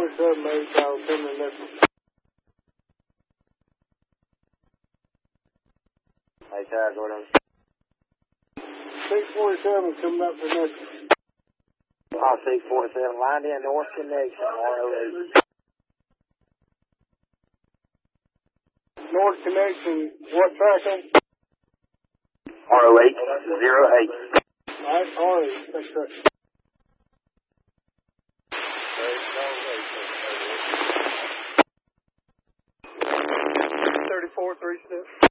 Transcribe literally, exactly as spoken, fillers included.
forty-seven, maybe, I'll send the message. Hey, Ty, go down. six forty-seven coming up for next. Oh, six forty-seven, lined in North Connection, R O eight. North Connection, what track on? R O eight, zero eight. Alright, alright, that's right. thirty-four, three six.